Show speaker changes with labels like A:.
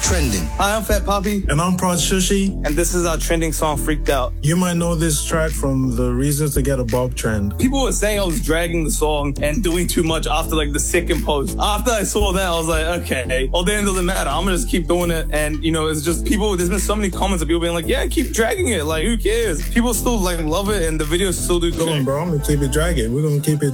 A: trending.
B: Hi, I'm Fat Poppy.
C: And I'm Prod Shushi.
B: And this is our trending song, Freaked Out.
C: You might know this track from the Reasons to Get a Bob trend.
B: People were saying I was dragging the song and doing too much after like the second post. After I saw that, I was like, okay, well then it doesn't matter. I'm gonna just keep doing it. And you know, it's just people, there's been so many comments of people being like, yeah, keep dragging it. Like, who cares? People still like love it and the videos still do good.
C: Come on, bro, I'm gonna keep it dragging. We're gonna keep it